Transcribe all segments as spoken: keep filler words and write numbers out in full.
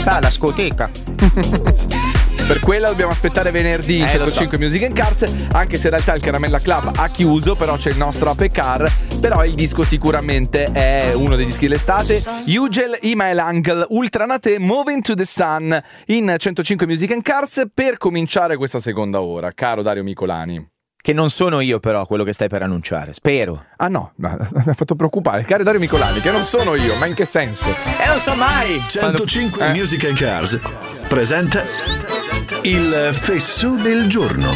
Ah, la scoteca. Per quella dobbiamo aspettare venerdì in eh, centocinque so. Music and Cars, anche se in realtà il Caramella Club ha chiuso, però c'è il nostro Ape Car. Però il disco sicuramente è uno dei dischi dell'estate. Ugel, Imael Angel, Ultranate, Moving to the Sun in centocinque Music and Cars per cominciare questa seconda ora, caro Dario Micolani. Che non sono io però quello che stai per annunciare, spero. Ah no, ma mi ha fatto preoccupare, caro Dario Micolani, che non sono io, ma in che senso? E eh, non so mai. centocinque Quando... eh. Music and Cars presenta il fesso del giorno.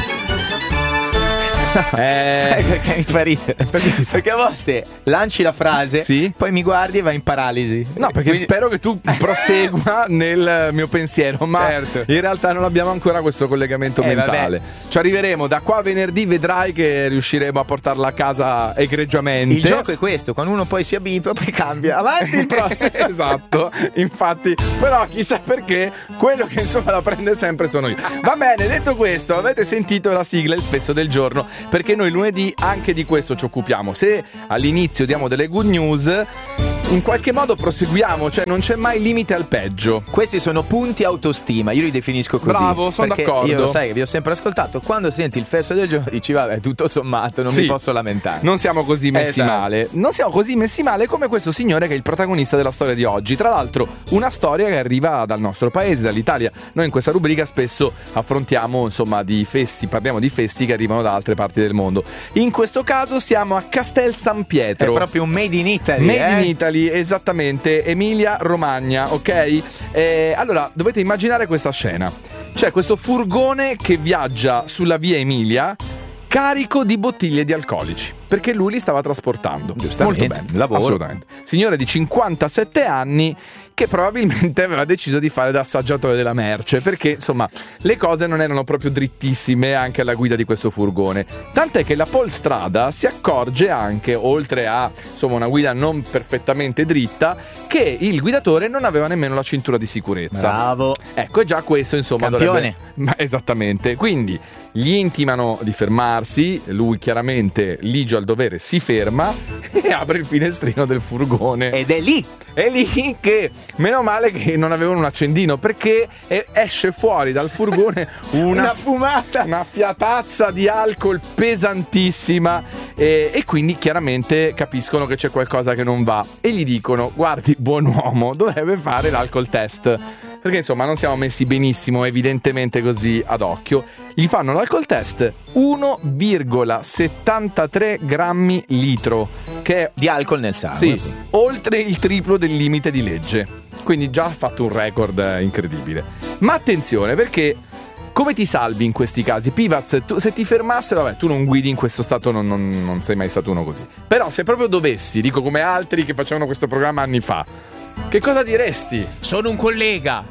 Eh... Sai perché mi fa ridere? Perché a volte lanci la frase, sì? Poi mi guardi e vai in paralisi. No, perché Quindi... spero che tu prosegua nel mio pensiero, ma certo. In realtà non abbiamo ancora questo collegamento eh, mentale. Vabbè. Ci arriveremo, da qua a venerdì vedrai che riusciremo a portarla a casa egregiamente. Il gioco è questo, quando uno poi si abitua, poi cambia. Avanti il prossimo. Esatto, infatti, però chissà perché quello che insomma la prende sempre sono io. Va bene, detto questo, avete sentito la sigla, il fesso del giorno, perché noi lunedì anche di questo ci occupiamo. Se all'inizio diamo delle good news, in qualche modo proseguiamo, cioè non c'è mai limite al peggio. Questi sono punti autostima, io li definisco così. Bravo, sono d'accordo. Io lo sai che vi ho sempre ascoltato, quando senti il fesso del giorno dici vabbè, tutto sommato, non sì, mi posso lamentare. Non siamo così messi esatto. male. Non siamo così messi male come questo signore che è il protagonista della storia di oggi. Tra l'altro una storia che arriva dal nostro paese, dall'Italia. Noi in questa rubrica spesso affrontiamo insomma di fessi, parliamo di fessi che arrivano da altre parti del mondo. In questo caso siamo a Castel San Pietro. È proprio un made in Italy. Made eh? in Italy, esattamente, Emilia Romagna, ok? Eh, allora, dovete immaginare questa scena. C'è questo furgone che viaggia sulla via Emilia carico di bottiglie di alcolici, perché lui li stava trasportando. Giustamente, molto bene, lavoro. Assolutamente. Signore di cinquantasette anni che probabilmente aveva deciso di fare da assaggiatore della merce, perché insomma le cose non erano proprio drittissime anche alla guida di questo furgone. Tant'è che la Polstrada si accorge anche, oltre a insomma una guida non perfettamente dritta, che il guidatore non aveva nemmeno la cintura di sicurezza. Bravo. Ecco, e già questo insomma campione. Dovrebbe... Esattamente. Quindi gli intimano di fermarsi, lui chiaramente ligio al dovere si ferma e apre il finestrino del furgone. Ed è lì È lì che, meno male che non avevano un accendino, perché esce fuori dal furgone una, una fumata, una fiatazza di alcol pesantissima, e, e quindi chiaramente capiscono che c'è qualcosa che non va e gli dicono: guardi, buon uomo, dovrebbe fare l'alcol test, perché insomma non siamo messi benissimo evidentemente così ad occhio. Gli fanno l'alcol test, uno virgola settantatré grammi litro, che è di alcol nel sangue. Sì, oltre il triplo del limite di legge. Quindi già ha fatto un record incredibile. Ma attenzione, perché come ti salvi in questi casi? Pivaz, tu, se ti fermassero, vabbè, tu non guidi in questo stato, non, non, non sei mai stato uno così. Però se proprio dovessi, dico come altri che facevano questo programma anni fa, che cosa diresti? Sono un collega.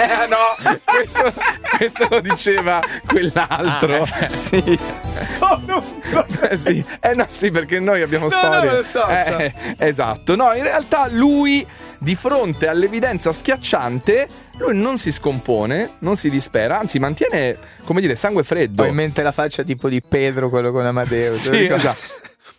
No, questo, questo lo diceva quell'altro. Ah, eh. Sì. Sono un collega. Eh sì, eh no, sì, perché noi abbiamo no, storie. No, lo so, eh, so. Eh, esatto. No, in realtà lui, di fronte all'evidenza schiacciante, lui non si scompone, non si dispera, anzi mantiene, come dire, sangue freddo. Ho in mente la faccia tipo di Pedro, quello con Amadeo. Sì, esatto.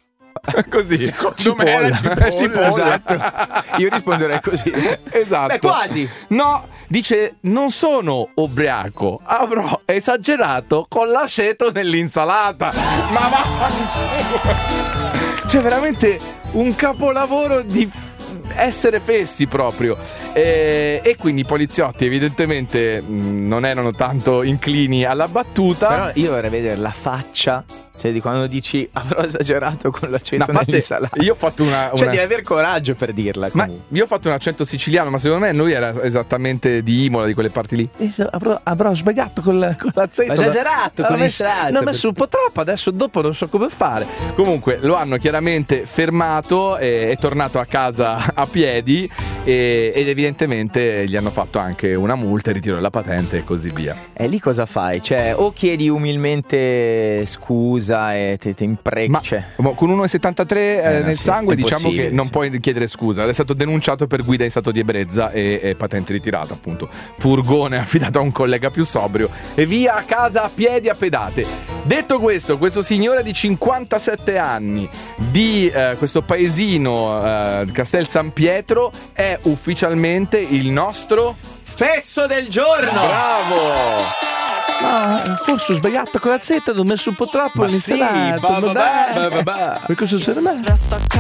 Così, cipolla, cipolla, cipolla. Esatto. Io risponderei così. Esatto. Beh, quasi. No, dice: non sono ubriaco, avrò esagerato con l'aceto nell'insalata. Ma vaffanculo. Cioè veramente un capolavoro di essere fessi proprio. E, e quindi i poliziotti evidentemente mh, non erano tanto inclini alla battuta. Però io vorrei vedere la faccia, cioè, di quando dici avrò esagerato con l'accento No, parte, nell'insalata. Io ho fatto una, una... Cioè devi aver coraggio per dirla comunque. Ma io ho fatto un accento siciliano, ma secondo me lui era esattamente di Imola, di quelle parti lì. Avrò, avrò sbagliato con, con l'accento. Ho esagerato con l'insalata. Ne ho messo un po' troppo, adesso dopo non so come fare. Comunque lo hanno chiaramente fermato, e è tornato a casa a piedi, e, ed evidentemente gli hanno fatto anche una multa, il ritiro della patente e così via. E lì cosa fai? Cioè, o chiedi umilmente scusa e ti, ti impreghi. Ma cioè. con uno virgola settantatré eh, eh, nel sì, sangue, diciamo che sì. non puoi chiedere scusa. È stato denunciato per guida in stato di ebbrezza e, e patente ritirata, appunto. Furgone affidato a un collega più sobrio e via a casa a piedi a pedate. Detto questo, questo signore di cinquantasette anni di eh, questo paesino eh, Castel San Pietro è ufficialmente il nostro fesso del giorno. Bravo! Ah, forse ho sbagliato con la Z, ho messo un po' troppo Ma all'insalata. sì, ba, ba, ba, dai. ba, ba, ba. Ma cosa serve? Resta